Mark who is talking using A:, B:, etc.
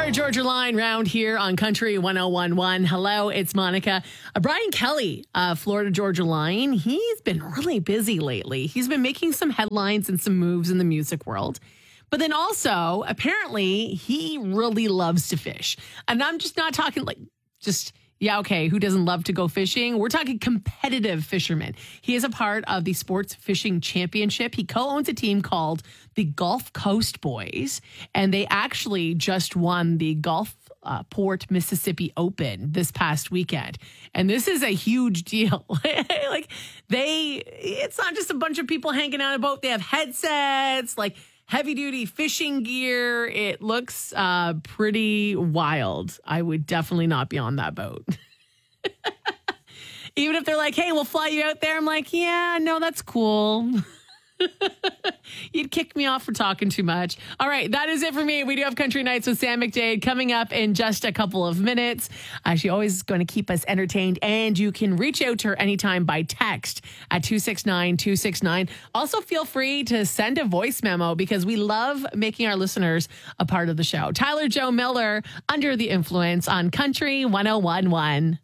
A: Florida Georgia Line round here on Country 101.1. Hello, it's Monica. Brian Kelly, Florida Georgia Line. He's been really busy lately. He's been making some headlines and some moves in the music world. But then also, apparently, he really loves to fish. And I'm just not talking who doesn't love to go fishing? We're talking competitive fishermen. He is a part of the Sports Fishing Championship. He co-owns a team called the Gulf Coast Boys, and they actually just won the Gulfport, Mississippi Open this past weekend. And this is a huge deal. It's not just a bunch of people hanging out on a boat. They have headsets, heavy duty fishing gear. It looks pretty wild. I would definitely not be on that boat. Even if they're like, hey, we'll fly you out there. I'm like, yeah, no, that's cool. You'd kick me off for talking too much. All right, that is it for me. We do have Country Nights with Sam McDade coming up in just a couple of minutes. She's always going to keep us entertained, and you can reach out to her anytime by text at 269-269. Also, feel free to send a voice memo because we love making our listeners a part of the show. Tyler Joe Miller, Under the Influence on Country 101.1.